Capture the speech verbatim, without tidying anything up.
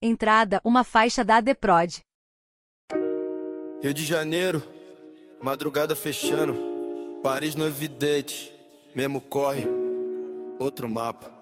Entrada, uma faixa da ADPROD. Rio de Janeiro, madrugada fechando, Paris no evidente, mesmo corre, outro mapa.